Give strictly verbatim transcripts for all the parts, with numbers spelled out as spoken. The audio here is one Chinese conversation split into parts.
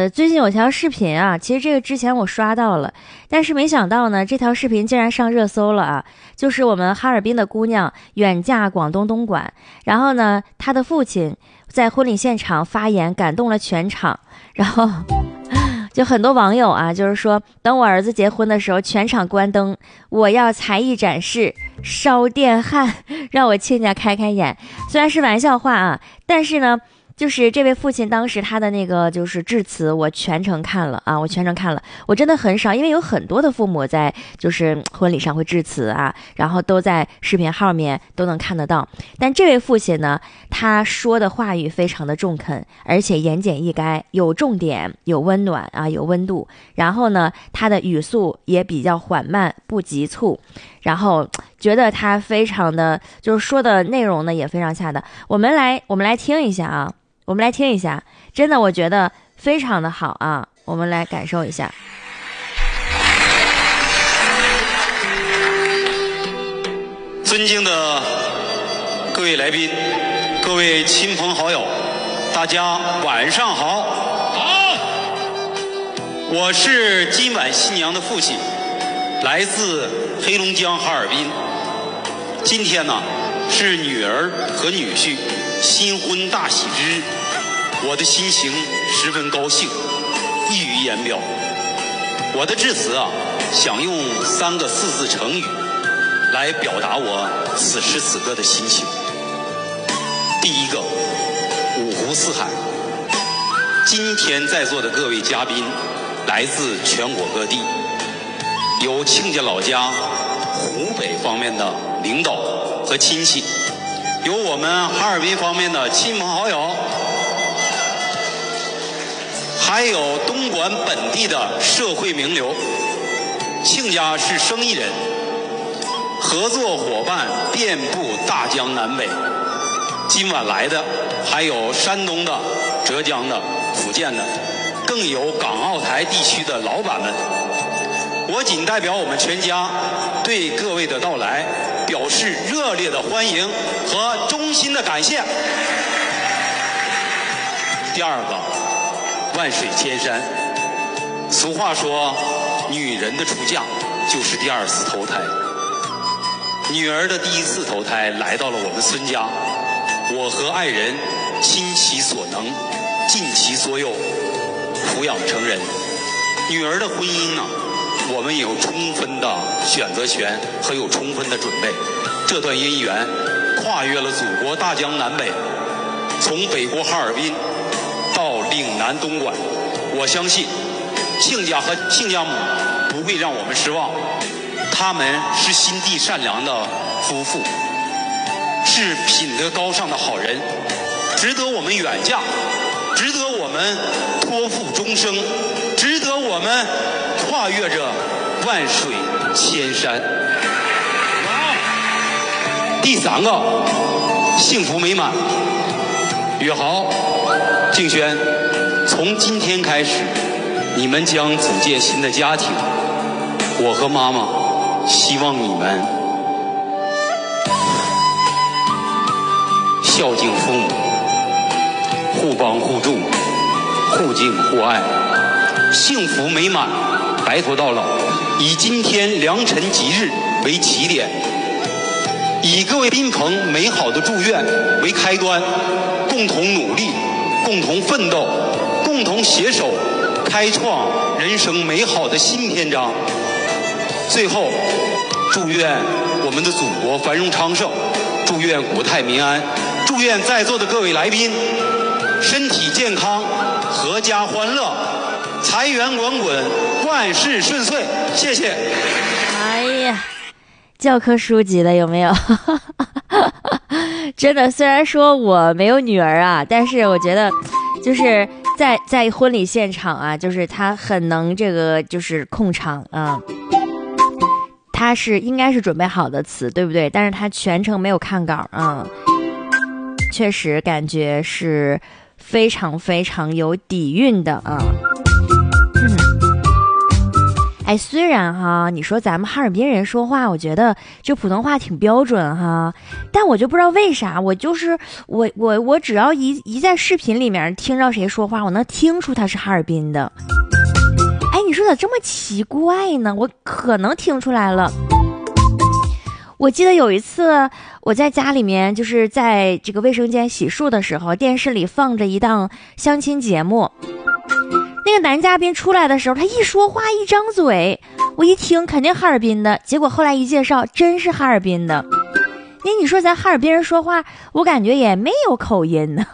呃，最近有条视频啊，其实这个之前我刷到了，但是没想到呢，这条视频竟然上热搜了啊！就是我们哈尔滨的姑娘远嫁广东东莞，然后呢，她的父亲在婚礼现场发言，感动了全场，然后就很多网友啊，就是说，等我儿子结婚的时候，全场关灯，我要才艺展示，烧电焊，让我亲家开开眼。虽然是玩笑话啊，但是呢。就是这位父亲当时他的那个就是致辞，我全程看了啊，我全程看了，我真的很少，因为有很多的父母在就是婚礼上会致辞啊，然后都在视频号面都能看得到。但这位父亲呢，他说的话语非常的中肯，而且言简意赅，有重点，有温暖啊，有温度。然后呢，他的语速也比较缓慢，不急促。然后觉得他非常的，就是说的内容呢也非常恰当。我们来，我们来听一下啊。我们来听一下，真的我觉得非常的好啊，我们来感受一下。 尊敬的各位来宾，各位亲朋好友，大家晚上好。好，我是今晚新娘的父亲，来自黑龙江哈尔滨。今天呢，是女儿和女婿新婚大喜之日，我的心情十分高兴，溢于言表。我的致辞啊，想用三个四字成语来表达我此时此刻的心情。第一个，五湖四海。今天在座的各位嘉宾来自全国各地，有亲家老家湖北方面的领导和亲戚，有我们哈尔滨方面的亲朋好友，还有东莞本地的社会名流。亲家是生意人，合作伙伴遍布大江南北。今晚来的还有山东的、浙江的、福建的，更有港澳台地区的老板们。我仅代表我们全家对各位的到来表示热烈的欢迎和衷心的感谢。第二个，万水千山。俗话说，女人的出嫁就是第二次投胎。女儿的第一次投胎来到了我们孙家，我和爱人倾其所能，尽其所有，抚养成人。女儿的婚姻呢，我们有充分的选择权和有充分的准备。这段姻缘跨越了祖国大江南北，从北国哈尔滨到岭南东莞，我相信亲家和亲家母不会让我们失望。他们是心地善良的夫妇，是品德高尚的好人，值得我们远嫁，值得我们托付终生，值得我们跨越着万水千山。第三个，幸福美满。宇豪、静轩，从今天开始，你们将组建新的家庭。我和妈妈希望你们孝敬父母，互帮互助，互敬互爱，幸福美满，白头到老。以今天良辰吉日为起点，以各位宾朋美好的祝愿为开端，共同努力，共同奋斗，共同携手，开创人生美好的新篇章。最后，祝愿我们的祖国繁荣昌盛，祝愿国泰民安，祝愿在座的各位来宾身体健康，阖家欢乐，财源滚滚，万事顺遂。谢谢。 哎呀，教科书级的有没有？真的，虽然说我没有女儿啊，但是我觉得就是在在婚礼现场啊，就是他很能这个就是控场啊。他是应该是准备好的词，对不对？但是他全程没有看稿啊，确实感觉是非常非常有底蕴的啊。嗯， 哎，虽然哈，你说咱们哈尔滨人说话，我觉得就普通话挺标准哈，但我就不知道为啥，我就是我我我只要一一在视频里面听到谁说话，我能听出他是哈尔滨的。哎，你说咋这么奇怪呢？我可能听出来了。我记得有一次我在家里面，就是在这个卫生间洗漱的时候，电视里放着一档相亲节目，那个男嘉宾出来的时候，他一说话一张嘴，我一听肯定哈尔滨的，结果后来一介绍真是哈尔滨的。那你说咱哈尔滨人说话，我感觉也没有口音呢，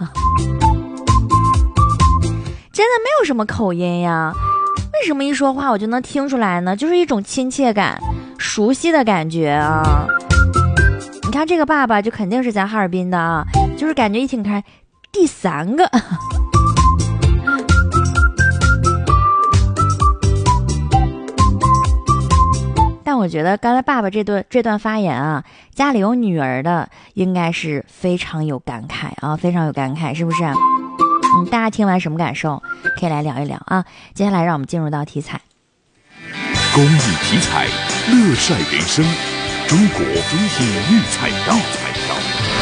真的没有什么口音呀。为什么一说话我就能听出来呢？就是一种亲切感，熟悉的感觉啊。你看这个爸爸就肯定是咱哈尔滨的啊，就是感觉一听开第三个。但我觉得刚才爸爸这段这段发言啊，家里有女儿的应该是非常有感慨啊，非常有感慨，是不是？嗯，大家听完什么感受？可以来聊一聊啊。接下来让我们进入到题材。 公益题材，乐晒人生，中国体育彩票。